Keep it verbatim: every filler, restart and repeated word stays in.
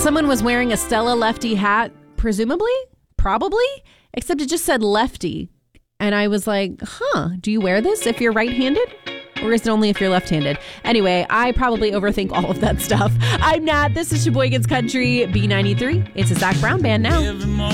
Someone was wearing a Stella lefty hat, presumably, probably, except it just said lefty. And I was like, huh, do you wear this if you're right-handed? Or is it only if you're left-handed? Anyway, I probably overthink all of that stuff. I'm Nat. This is Sheboygan's Country B ninety-three. It's a Zach Brown Band now.